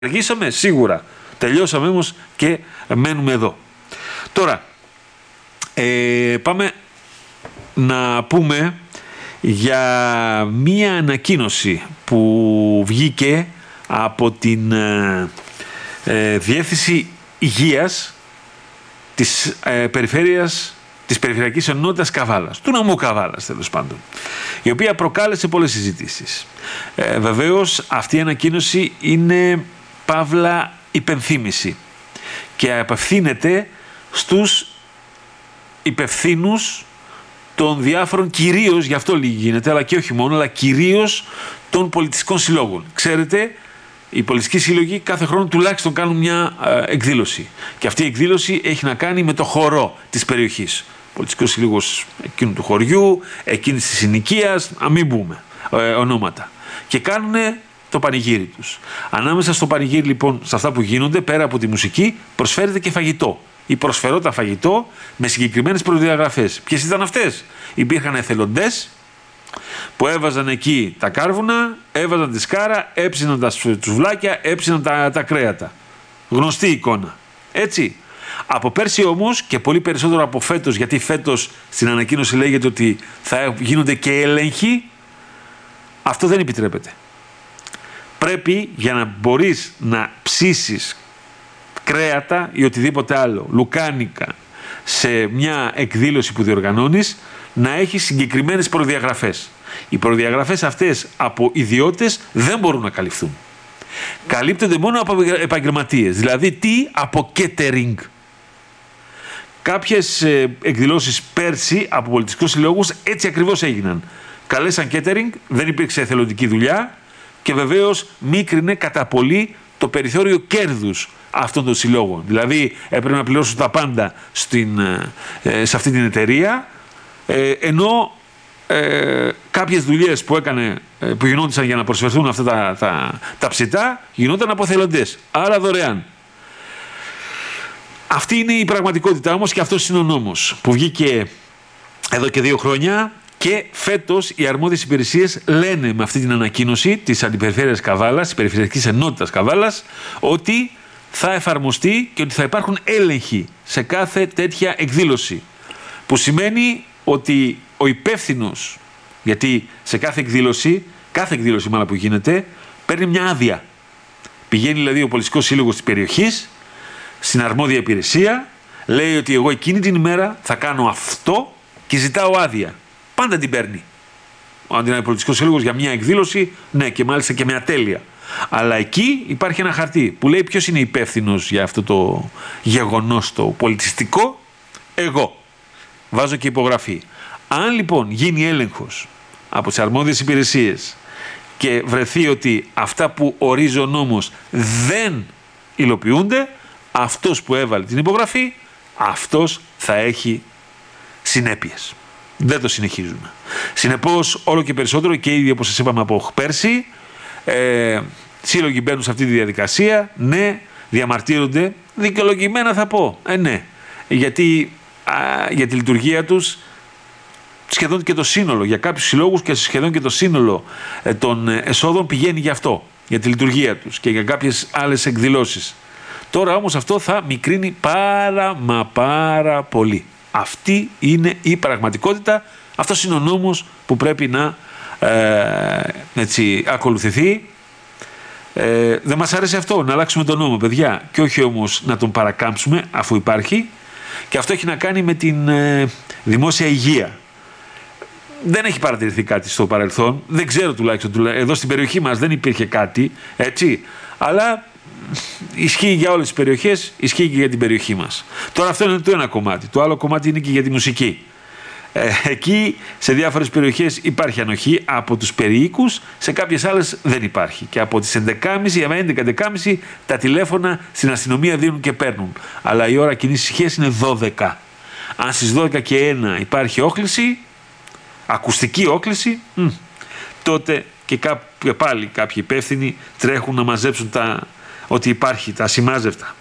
Αργήσαμε σίγουρα. Τελειώσαμε όμως και μένουμε εδώ. Τώρα, πάμε να πούμε για μία ανακοίνωση που βγήκε από την Διεύθυνση Υγείας της της Περιφερειακής Ενότητας Καβάλας, του νομού Καβάλας τέλος πάντων, η οποία προκάλεσε πολλές συζητήσεις. Βεβαίως αυτή η ανακοίνωση είναι παύλα υπενθύμηση και απευθύνεται στους υπευθύνους των διάφορων, κυρίως, γι' αυτό λίγη γίνεται, αλλά και όχι μόνο, αλλά κυρίως των πολιτιστικών συλλόγων. Ξέρετε, οι πολιτιστικοί σύλλογοι κάθε χρόνο τουλάχιστον κάνουν μια εκδήλωση. Και αυτή η εκδήλωση έχει να κάνει με το χορό της περιοχής. Πολιτιστικός σύλλογος εκείνου του χωριού, εκείνης της συνοικίας, να μην πούμε ονόματα. Και κάνουν το πανηγύρι τους. Ανάμεσα στο πανηγύρι, λοιπόν, σε αυτά που γίνονται, πέρα από τη μουσική, προσφέρεται και φαγητό. Ή προσφερόταν φαγητό με συγκεκριμένες προδιαγραφές. Ποιες ήταν αυτές? Υπήρχαν εθελοντές που έβαζαν εκεί τα κάρβουνα, έβαζαν τη σκάρα, έψιναν τα τσουβλάκια, έψιναν τα κρέατα. Γνωστή εικόνα. Έτσι. Από πέρσι όμως και πολύ περισσότερο από φέτος, γιατί φέτος στην ανακοίνωση λέγεται ότι θα γίνονται και έλεγχοι, αυτό δεν επιτρέπεται. Πρέπει, για να μπορείς να ψήσεις κρέατα ή οτιδήποτε άλλο, λουκάνικα, σε μια εκδήλωση που διοργανώνεις, να έχεις συγκεκριμένες προδιαγραφές. Οι προδιαγραφές αυτές από ιδιώτες δεν μπορούν να καλυφθούν. Καλύπτονται μόνο από επαγγελματίες. Δηλαδή τι? Από catering. Κάποιες εκδηλώσεις πέρσι από πολιτιστικούς συλλόγους έτσι ακριβώς έγιναν. Καλέσαν catering, δεν υπήρξε εθελοντική δουλειά και βεβαίως μίκρινε κατά πολύ το περιθώριο κέρδους αυτών των συλλόγων. Δηλαδή έπρεπε να πληρώσουν τα πάντα σε αυτή την εταιρεία, ενώ κάποιες δουλειές που γινόντουσαν για να προσφερθούν αυτά τα ψητά γινόταν από εθελοντές, άρα δωρεάν. Αυτή είναι η πραγματικότητα όμως και αυτός είναι ο νόμος που βγήκε εδώ και 2 χρόνια. Και φέτος οι αρμόδιες υπηρεσίες λένε με αυτή την ανακοίνωση της Αντιπεριφέρειας Καβάλας, της Περιφερειακής Ενότητας Καβάλας, ότι θα εφαρμοστεί και ότι θα υπάρχουν έλεγχοι σε κάθε τέτοια εκδήλωση. Που σημαίνει ότι ο υπεύθυνος, γιατί σε κάθε εκδήλωση μάλλον που γίνεται, παίρνει μια άδεια. Πηγαίνει δηλαδή ο πολιτιστικός σύλλογος της περιοχής στην αρμόδια υπηρεσία, λέει ότι εγώ εκείνη την ημέρα θα κάνω αυτό και ζητάω άδεια. Πάντα την παίρνει. Αν είναι πολιτιστικός σύλλογος για μια εκδήλωση, ναι, και μάλιστα και με ατέλεια. Αλλά εκεί υπάρχει ένα χαρτί που λέει ποιος είναι υπεύθυνος για αυτό το γεγονός το πολιτιστικό. Εγώ. Βάζω και υπογραφή. Αν λοιπόν γίνει έλεγχος από τις αρμόδιες υπηρεσίες και βρεθεί ότι αυτά που ορίζει ο νόμος δεν υλοποιούνται, αυτός που έβαλε την υπογραφή, αυτός θα έχει συνέπειες. Δεν το συνεχίζουμε. Συνεπώς, όλο και περισσότερο και ήδη, όπως σας είπαμε από πέρσι, σύλλογοι μπαίνουν σε αυτή τη διαδικασία, ναι, διαμαρτύρονται, δικαιολογημένα θα πω, ναι, γιατί για τη λειτουργία τους σχεδόν και το σύνολο, για κάποιους συλλόγους και σχεδόν και το σύνολο των εσόδων πηγαίνει γι' αυτό, για τη λειτουργία τους και για κάποιες άλλες εκδηλώσεις. Τώρα όμως αυτό θα μικρύνει πάρα πολύ. Αυτή είναι η πραγματικότητα, αυτός είναι ο νόμος που πρέπει να ακολουθηθεί. Δεν μας άρεσε αυτό, να αλλάξουμε τον νόμο, παιδιά, και όχι όμως να τον παρακάμψουμε αφού υπάρχει, και αυτό έχει να κάνει με την δημόσια υγεία. Δεν έχει παρατηρηθεί κάτι στο παρελθόν, δεν ξέρω τουλάχιστον, εδώ στην περιοχή μας δεν υπήρχε κάτι, έτσι, αλλά ισχύει για όλες τις περιοχές, ισχύει και για την περιοχή μας. Τώρα αυτό είναι το ένα κομμάτι. Το άλλο κομμάτι είναι και για τη μουσική. Εκεί σε διάφορες περιοχές υπάρχει ανοχή από τους περιοίκους, σε κάποιες άλλες δεν υπάρχει. Και από τις 11.30 τα τηλέφωνα στην αστυνομία δίνουν και παίρνουν. Αλλά η ώρα κοινής ησυχίας είναι 12. Αν στις 12 και 1 υπάρχει όχληση, ακουστική όχληση, τότε και πάλι κάποιοι υπεύθυνοι τρέχουν να μαζέψουν ότι υπάρχει, τα ασημάζευτα.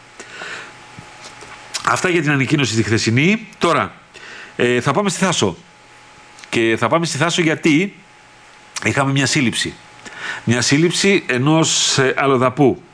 Αυτά για την ανακοίνωση τη χθεσινή. Τώρα θα πάμε στη Θάσο. Και θα πάμε στη Θάσο γιατί είχαμε μια σύλληψη. Μια σύλληψη ενός αλλοδαπού.